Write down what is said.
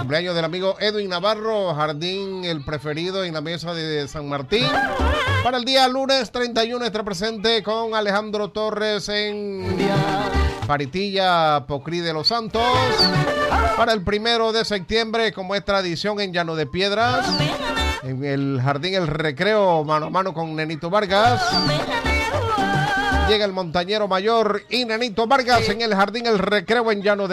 cumpleaños del amigo Edwin Navarro, Jardín El Preferido en la mesa de San Martín. Para el día lunes 31 estará presente con Alejandro Torres en Paritilla, Pocrí de los Santos. Para el 1 de septiembre, como es tradición, en Llano de Piedras, en el Jardín El Recreo, mano a mano con Nenito Vargas. Llega el montañero mayor y Nenito Vargas en el Jardín El Recreo en Llano de